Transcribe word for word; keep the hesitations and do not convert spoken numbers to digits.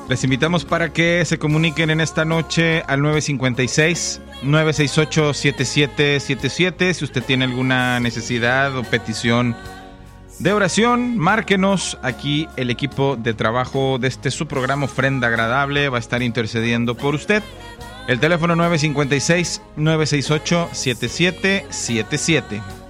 Les invitamos para que se comuniquen en esta noche al nueve cinco seis, nueve seis ocho, siete siete siete siete. Si usted tiene alguna necesidad o petición de oración, márquenos. Aquí el equipo de trabajo de este su programa Ofrenda Agradable va a estar intercediendo por usted. El teléfono nueve cinco seis, nueve seis ocho, siete siete siete siete.